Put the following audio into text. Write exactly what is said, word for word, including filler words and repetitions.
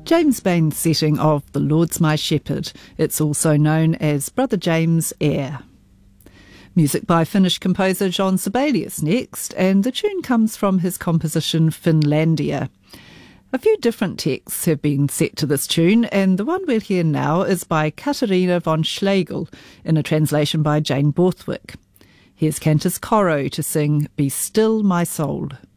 James Bain's setting of The Lord's My Shepherd. It's also known as Brother James' Air. Music by Finnish composer John Sibelius next, and the tune comes from his composition Finlandia. A few different texts have been set to this tune, and the one we'll hear now is by Katarina von Schlegel in a translation by Jane Borthwick. Here's Cantus Coro to sing Be Still My Soul.